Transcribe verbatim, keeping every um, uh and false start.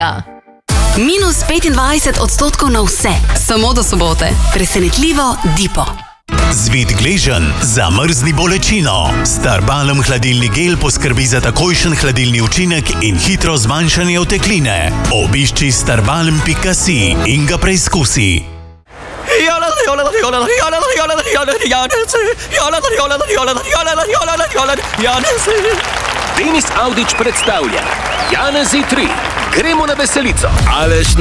Minus petindvajset odstotkov na vse, samo do sobote. Presenetljivo Dipo. Zvit gleženj, zamrzni bolečino. Starbalm hladilni gel poskrbi za takojšen hladilni učinek in hitro zmanjšanje otekline. Obišči starbalm pika si in ga preizkusi. Denis Avdić predstavlja Janezi tri. Gremo na veselico. Aleš